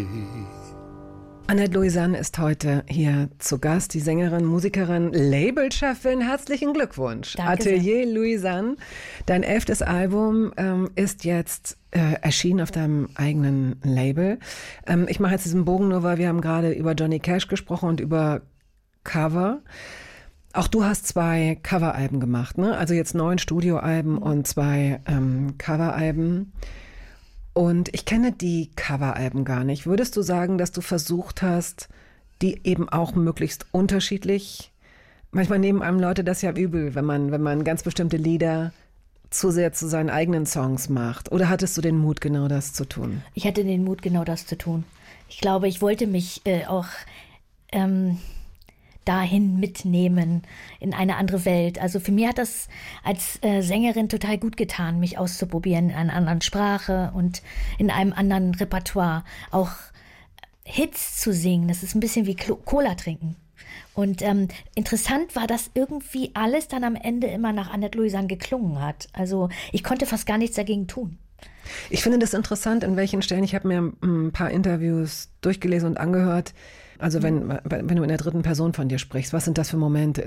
Annette Louisanne ist heute hier zu Gast, die Sängerin, Musikerin, Labelchefin. Herzlichen Glückwunsch. Danke Atelier sehr. Louisanne, dein 11. Album ist jetzt erschienen auf deinem eigenen Label. Ich mache jetzt diesen Bogen nur, weil wir haben gerade über Johnny Cash gesprochen und über Cover. Auch du hast 2 Coveralben gemacht, ne? Also jetzt 9 Studioalben und 2 Coveralben. Und ich kenne die Coveralben gar nicht. Würdest du sagen, dass du versucht hast, die eben auch möglichst unterschiedlich? Manchmal nehmen einem Leute das ja übel, wenn man ganz bestimmte Lieder zu sehr zu seinen eigenen Songs macht. Oder hattest du den Mut, genau das zu tun? Ich hatte den Mut, genau das zu tun. Ich glaube, ich wollte mich auch dahin mitnehmen in eine andere Welt. Also für mich hat das als Sängerin total gut getan, mich auszuprobieren in einer anderen Sprache und in einem anderen Repertoire. Auch Hits zu singen, das ist ein bisschen wie Cola trinken. Und interessant war, dass irgendwie alles dann am Ende immer nach Annette Louisanne geklungen hat. Also ich konnte fast gar nichts dagegen tun. Ich finde das interessant, in welchen Stellen. Ich habe mir ein paar Interviews durchgelesen und angehört. Also wenn du in der dritten Person von dir sprichst, was sind das für Momente?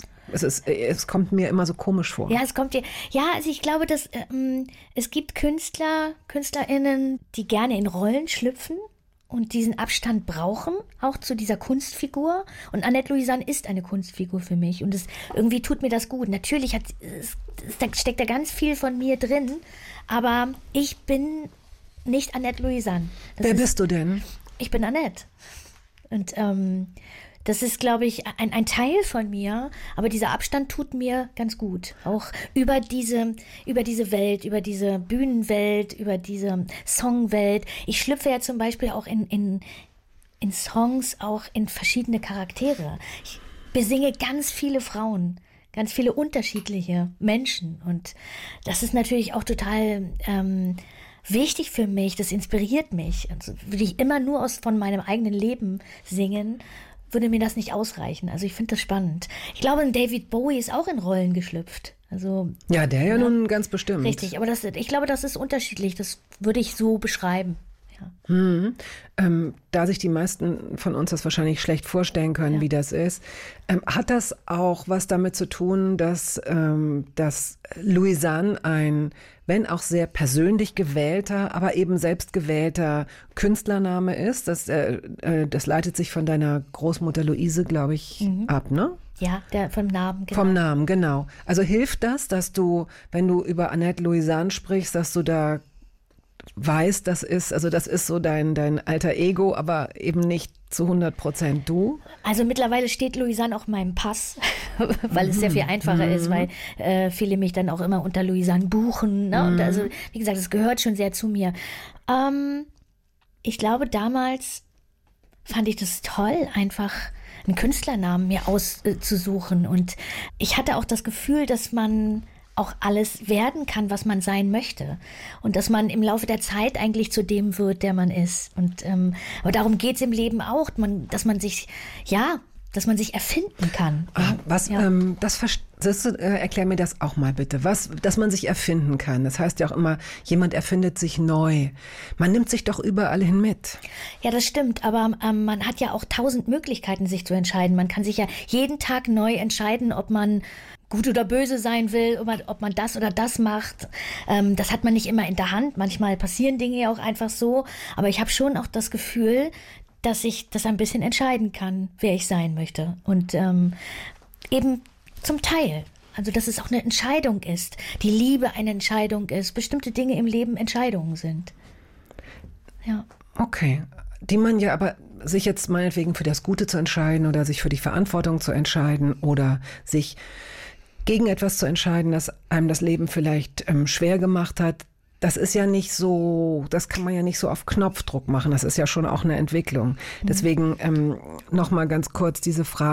Es kommt mir immer so komisch vor. Ja, also ich glaube, dass es gibt KünstlerInnen, die gerne in Rollen schlüpfen und diesen Abstand brauchen, auch zu dieser Kunstfigur. Und Annette Louisanne ist eine Kunstfigur für mich und irgendwie tut mir das gut. Natürlich steckt da ganz viel von mir drin, aber ich bin nicht Annette Louisanne. Wer bist du denn? Ich bin Annette. Und das ist, glaube ich, ein Teil von mir, aber dieser Abstand tut mir ganz gut. Auch über diese Welt, über diese Bühnenwelt, über diese Songwelt. Ich schlüpfe ja zum Beispiel auch in Songs auch in verschiedene Charaktere. Ich besinge ganz viele Frauen, ganz viele unterschiedliche Menschen. Und das ist natürlich auch total wichtig für mich, das inspiriert mich. Also würde ich immer nur von meinem eigenen Leben singen, würde mir das nicht ausreichen. Also ich finde das spannend. Ich glaube, David Bowie ist auch in Rollen geschlüpft. Also, ja, der ja nun ganz bestimmt. Richtig, aber ich glaube, das ist unterschiedlich. Das würde ich so beschreiben. Ja. Da sich die meisten von uns das wahrscheinlich schlecht vorstellen können, wie das ist, hat das auch was damit zu tun, dass Louisanne ein, wenn auch sehr persönlich gewählter, aber eben selbst gewählter Künstlername ist? Das leitet sich von deiner Großmutter Luise, glaube ich, ab, ne? Ja, vom Namen, genau. Vom Namen, genau. Also hilft das, dass du, wenn du über Annette Louisanne sprichst, dass du da weißt, das ist so dein alter Ego, aber eben nicht zu 100% du? Also mittlerweile steht Louisanne auch in meinem Pass, weil es sehr viel einfacher ist, weil viele mich dann auch immer unter Louisanne buchen. Ne? Und also, wie gesagt, es gehört schon sehr zu mir. Ich glaube, damals fand ich das toll, einfach einen Künstlernamen mir auszusuchen. Und ich hatte auch das Gefühl, dass man auch alles werden kann, was man sein möchte. Und dass man im Laufe der Zeit eigentlich zu dem wird, der man ist. Und aber darum geht's im Leben auch, dass man sich erfinden kann. Erklär mir das auch mal bitte. Dass man sich erfinden kann. Das heißt ja auch immer, jemand erfindet sich neu. Man nimmt sich doch überall hin mit. Ja, das stimmt. Aber man hat ja auch 1000 Möglichkeiten, sich zu entscheiden. Man kann sich ja jeden Tag neu entscheiden, ob man gut oder böse sein will, ob man das oder das macht. Das hat man nicht immer in der Hand. Manchmal passieren Dinge ja auch einfach so. Aber ich habe schon auch das Gefühl, dass ich das ein bisschen entscheiden kann, wer ich sein möchte. Und eben zum Teil. Also, dass es auch eine Entscheidung ist. Die Liebe eine Entscheidung ist. Bestimmte Dinge im Leben Entscheidungen sind. Ja. Okay. Die man ja aber sich jetzt meinetwegen für das Gute zu entscheiden oder sich für die Verantwortung zu entscheiden oder sich gegen etwas zu entscheiden, das einem das Leben vielleicht schwer gemacht hat, das ist ja nicht so, das kann man ja nicht so auf Knopfdruck machen. Das ist ja schon auch eine Entwicklung. Deswegen noch mal ganz kurz diese Frage.